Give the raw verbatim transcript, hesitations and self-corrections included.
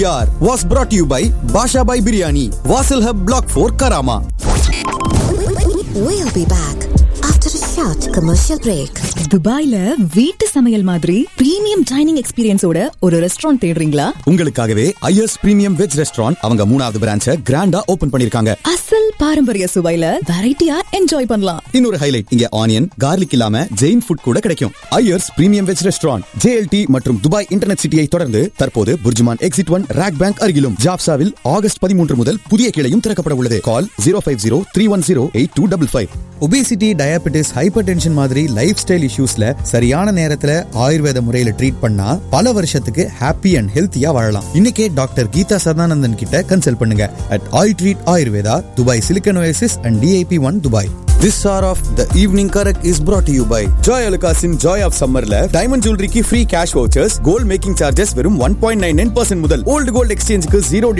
was brought to you by Basha Bhai Biryani, Vasil Hub Block four, Karama. We'll be back after a short commercial break. துபாய்ல வீட்டு சமையல் மாதிரி premium dining எக்ஸ்பீரியன்ஸோட ஒரு restaurant தேடுறீங்களா? உங்களுக்காகவே IS premium veg restaurant அவங்க மூணாவது பிரான்ச்சை கிராண்டா open பண்ணிருக்காங்க. அசல் பாரம்பரிய சுவையில வெரைட்டியா என்ஜாய் பண்ணலாம். இன்னொரு ஹைலைட், இங்க ஆனியன் கார்லிக் இல்லாம ஜெயின் ஃபுட் கூட கிடைக்கும். Iyers premium veg restaurant JLT மற்றும் துபாய் இன்டர்நெட் சிட்டியை தொடர்ந்து தற்போது BurJuman exit one rock bank அருகிலும் ஜாப்சாவில் ஆகஸ்ட் பதிமூன்று முதல் புதிய கிளையும் திறக்கப்பட உள்ளது. கால் zero five zero three one zero eight two double five. Obesity, diabetes, hyper tension மாதிரி லைஃப் ஸ்டைல் இஷ்யூஸ்ல சரியான நேரத்துல ஆயுர்வேத முறையில ட்ரீட் பண்ணா பல வருஷத்துக்கு ஹாப்பி அண்ட் ஹெல்த்தியா வாழலாம். இன்னைக்கே டாக்டர் கீதா சதானந்தன் கிட்ட கன்சல்ட் பண்ணுங்க at I Treat Ayurveda, Dubai Silicon Oasis and D I P one Dubai. This hour of the evening correct is brought to you by Joy Alukasin Joy of Summerல diamond ஜுவல்லரிக்கு free cash vouchers, gold making charges வெறும் one point nine nine percent முதல், volt gold எக்ஸ்சேஞ்சுக்கு zero